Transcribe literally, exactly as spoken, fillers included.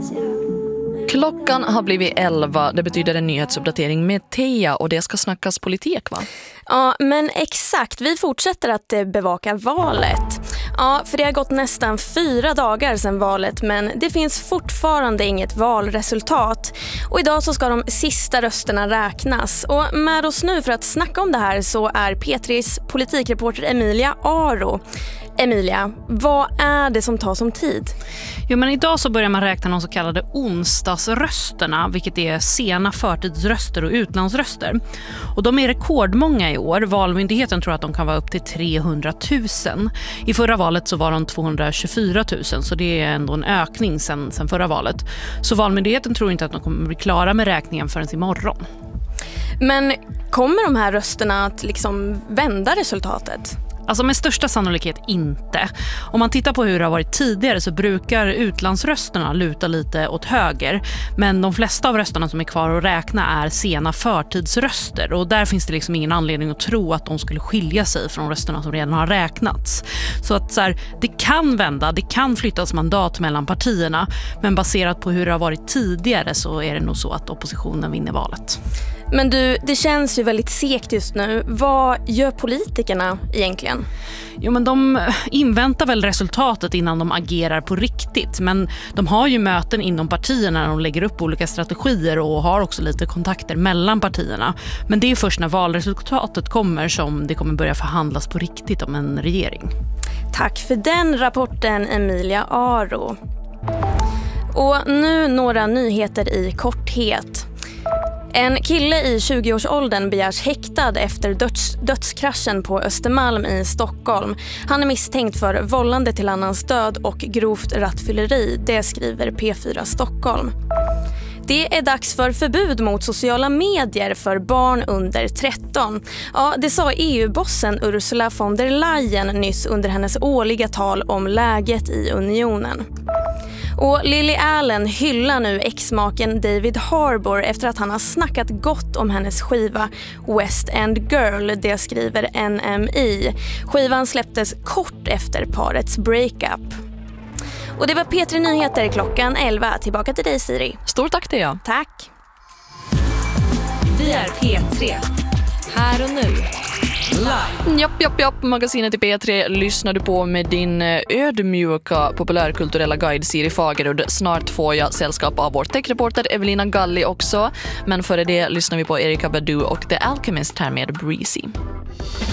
Klockan har blivit elva, det betyder en nyhetsuppdatering med Thea och det ska snackas politik, va? Ja, men exakt. Vi fortsätter att bevaka valet. Ja, för det har gått nästan fyra dagar sedan valet, men det finns fortfarande inget valresultat. Och idag så ska de sista rösterna räknas. Och med oss nu för att snacka om det här så är P tre:s politikreporter Emilia Aro. Emilia, vad är det som tar som tid? Jo, men idag så börjar man räkna de så kallade onsdagsrösterna, vilket är sena förtidsröster och utlandsröster. Och de är rekordmånga i år. Valmyndigheten tror att de kan vara upp till trehundratusen. I förra valet så var de tvåhundratjugofyratusen, så det är ändå en ökning sen, sen förra valet. Så Valmyndigheten tror inte att de kommer bli klara med räkningen förrän imorgon. Men kommer de här rösterna att liksom vända resultatet? Alltså med största sannolikhet inte. Om man tittar på hur det har varit tidigare så brukar utlandsrösterna luta lite åt höger. Men de flesta av rösterna som är kvar att räkna är sena förtidsröster. Och där finns det liksom ingen anledning att tro att de skulle skilja sig från rösterna som redan har räknats. Så att så här, det kan vända, det kan flyttas mandat mellan partierna. Men baserat på hur det har varit tidigare så är det nog så att oppositionen vinner valet. Men du, det känns ju väldigt segt just nu. Vad gör politikerna egentligen? Jo, men de inväntar väl resultatet innan de agerar på riktigt. Men de har ju möten inom partierna när de lägger upp olika strategier och har också lite kontakter mellan partierna. Men det är först när valresultatet kommer som det kommer börja förhandlas på riktigt om en regering. Tack för den rapporten, Emilia Aro. Och nu några nyheter i korthet. En kille i tjugoårsåldern begärs häktad efter döds, dödskraschen på Östermalm i Stockholm. Han är misstänkt för vållande till annans död och grovt rattfylleri, det skriver P fyra Stockholm. Det är dags för förbud mot sociala medier för barn under tretton. Ja, det sa E U-bossen Ursula von der Leyen nyss under hennes årliga tal om läget i unionen. Och Lily Allen hyllar nu ex-maken David Harbour efter att han har snackat gott om hennes skiva West End Girl, det skriver N M I. Skivan släpptes kort efter parets breakup. Och det var P tre Nyheter klockan elva. Tillbaka till dig, Siri. Stort tack till jag. Tack. Vi är P tre. Här och nu. Live. Japp, japp, japp. Magasinet i P tre lyssnar du på med din ödmjuka populärkulturella guide Siri Fagerud. Snart får jag sällskap av vår techreporter Evelina Galli också. Men före det lyssnar vi på Erika Badu och The Alchemist här med Breezy.